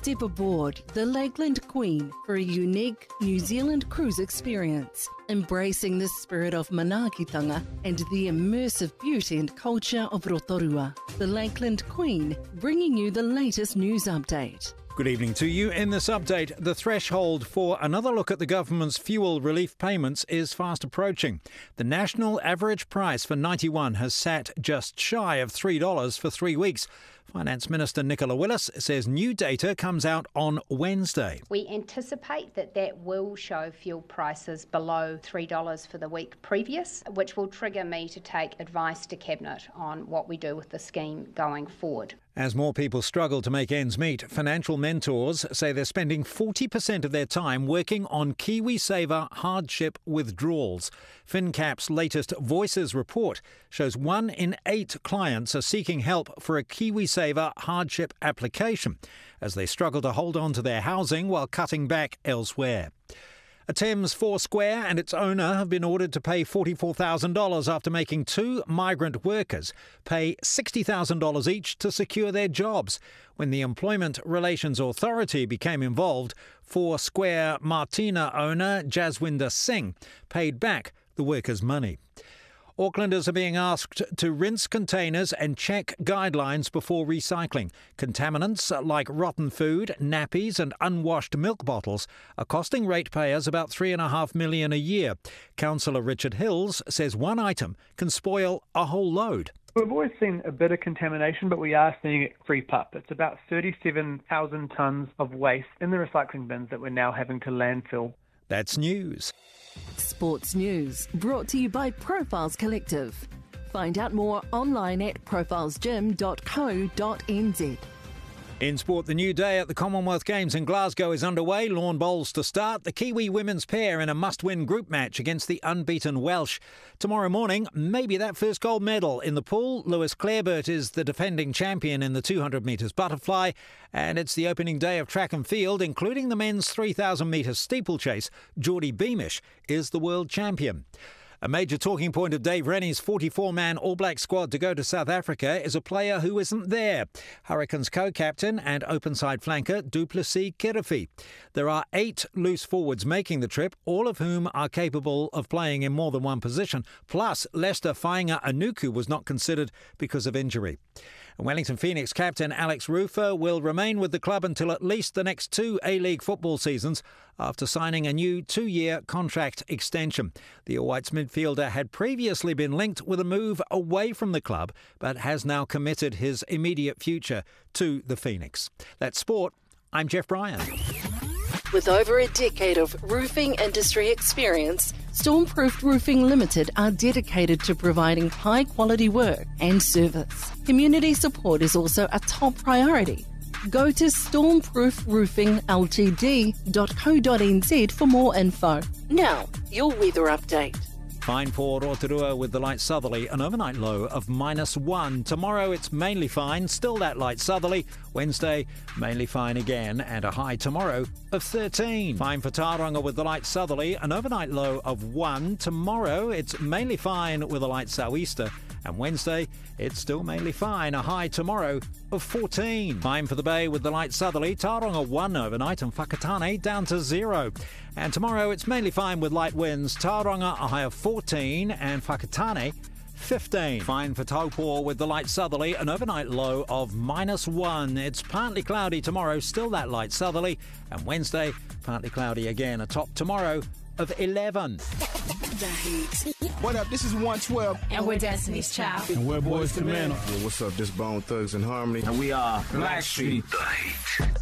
step aboard the Lakeland Queen for a unique New Zealand cruise experience, embracing the spirit of manaakitanga and the immersive beauty and culture of Rotorua. The Lakeland Queen, bringing you the latest news update. Good evening to you. In this update, the threshold for another look at the government's fuel relief payments is fast approaching. The national average price for 91 has sat just shy of $3 for 3 weeks. Finance Minister Nicola Willis says new data comes out on Wednesday. We anticipate that will show fuel prices below $3 for the week previous, which will trigger me to take advice to Cabinet on what we do with the scheme going forward. As more people struggle to make ends meet, financial mentors say they're spending 40% of their time working on KiwiSaver hardship withdrawals. FinCap's latest Voices report shows 1 in 8 clients are seeking help for a KiwiSaver hardship application as they struggle to hold on to their housing while cutting back elsewhere. A Thames Foursquare and its owner have been ordered to pay $44,000 after making 2 migrant workers pay $60,000 each to secure their jobs. When the Employment Relations Authority became involved, Foursquare Martina owner Jaswinder Singh paid back the workers' money. Aucklanders are being asked to rinse containers and check guidelines before recycling. Contaminants like rotten food, nappies and unwashed milk bottles are costing ratepayers about $3.5 million a year. Councillor Richard Hills says one item can spoil a whole load. We've always seen a bit of contamination, but we are seeing it creep up. It's about 37,000 tonnes of waste in the recycling bins that we're now having to landfill. That's news. Sports news brought to you by Profiles Collective. Find out more online at profilesgym.co.nz. In sport, the new day at the Commonwealth Games in Glasgow is underway. Lawn bowls to start. The Kiwi women's pair in a must-win group match against the unbeaten Welsh. Tomorrow morning, maybe that first gold medal in the pool. Lewis Clareburt is the defending champion in the 200 metres butterfly. And it's the opening day of track and field, including the men's 3,000 metres steeplechase. Geordie Beamish is the world champion. A major talking point of Dave Rennie's 44-man All Black squad to go to South Africa is a player who isn't there. Hurricanes co-captain and open-side flanker du Plessis-Kirifi. There are 8 loose forwards making the trip, all of whom are capable of playing in more than one position. Plus, Leicester Fainga Anuku was not considered because of injury. Wellington Phoenix captain Alex Rufer will remain with the club until at least the next 2 A-League football seasons after signing a new 2-year contract extension. The All Whites midfielder had previously been linked with a move away from the club, but has now committed his immediate future to the Phoenix. That's sport. I'm Jeff Bryan. With over a decade of roofing industry experience, Stormproof Roofing Limited are dedicated to providing high-quality work and service. Community support is also a top priority. Go to stormproofroofingltd.co.nz for more info. Now, your weather update. Fine for Rotorua with the light southerly, an overnight low of -1. Tomorrow it's mainly fine, still that light southerly. Wednesday, mainly fine again, and a high tomorrow of 13. Fine for Tauranga with the light southerly, an overnight low of 1. Tomorrow it's mainly fine with a light sou'easter. And Wednesday, it's still mainly fine, a high tomorrow of 14. Fine for the Bay with the light southerly, Tauranga 1 overnight and Whakatane down to 0. And tomorrow, it's mainly fine with light winds, Tauranga a high of 14 and Whakatane 15. Fine for Taupō with the light southerly, an overnight low of -1. It's partly cloudy tomorrow, still that light southerly. And Wednesday, partly cloudy again, a top tomorrow of 11. The Heat. What up? This is 112. And we're Destiny's Child. And we're Boys to Men. What's up? This Bone Thugs and Harmony. And we are Blackstreet. The Heat.